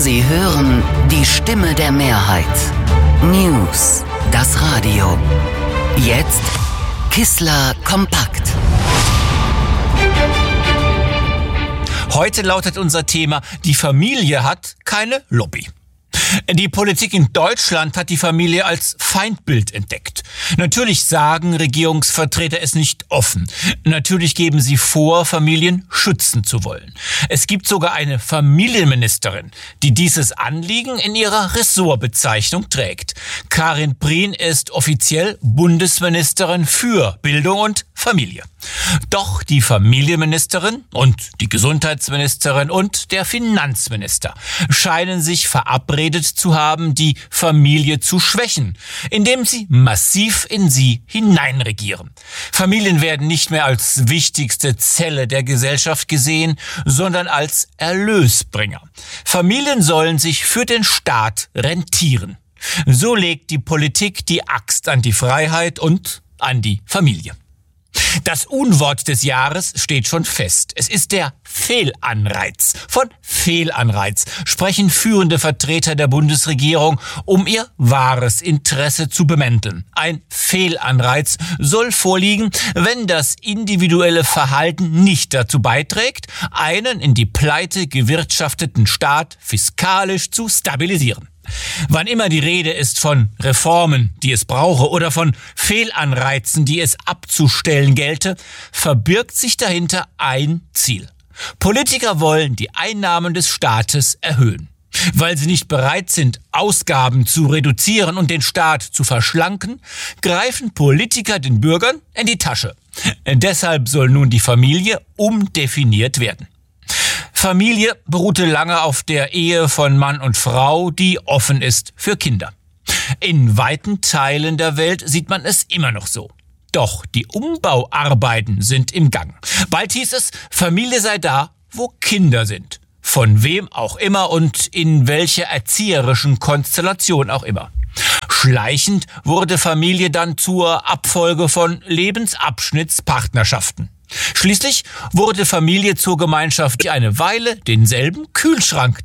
Sie hören die Stimme der Mehrheit. News, das Radio. Jetzt Kissler kompakt. Heute lautet unser Thema: Die Familie hat keine Lobby. Die Politik in Deutschland hat die Familie als Feindbild entdeckt. Natürlich sagen Regierungsvertreter es nicht offen. Natürlich geben sie vor, Familien schützen zu wollen. Es gibt sogar eine Familienministerin, die dieses Anliegen in ihrer Ressortbezeichnung trägt. Karin Prien ist offiziell Bundesministerin für Bildung und Familie. Doch die Familienministerin und die Gesundheitsministerin und der Finanzminister scheinen sich verabredet zu haben, die Familie zu schwächen, indem sie massiv in sie hineinregieren. Familien werden nicht mehr als wichtigste Zelle der Gesellschaft gesehen, sondern als Erlösbringer. Familien sollen sich für den Staat rentieren. So legt die Politik die Axt an die Freiheit und an die Familie. Das Unwort des Jahres steht schon fest. Es ist der Fehlanreiz. Von Fehlanreiz sprechen führende Vertreter der Bundesregierung, um ihr wahres Interesse zu bemänteln. Ein Fehlanreiz soll vorliegen, wenn das individuelle Verhalten nicht dazu beiträgt, einen in die Pleite gewirtschafteten Staat fiskalisch zu stabilisieren. Wann immer die Rede ist von Reformen, die es brauche, oder von Fehlanreizen, die es abzustellen gelte, verbirgt sich dahinter ein Ziel. Politiker wollen die Einnahmen des Staates erhöhen. Weil sie nicht bereit sind, Ausgaben zu reduzieren und den Staat zu verschlanken, greifen Politiker den Bürgern in die Tasche. Deshalb soll nun die Familie umdefiniert werden. Familie beruhte lange auf der Ehe von Mann und Frau, die offen ist für Kinder. In weiten Teilen der Welt sieht man es immer noch so. Doch die Umbauarbeiten sind im Gang. Bald hieß es, Familie sei da, wo Kinder sind. Von wem auch immer und in welcher erzieherischen Konstellation auch immer. Schleichend wurde Familie dann zur Abfolge von Lebensabschnittspartnerschaften. Schließlich wurde Familie zur Gemeinschaft, die eine Weile denselben Kühlschrank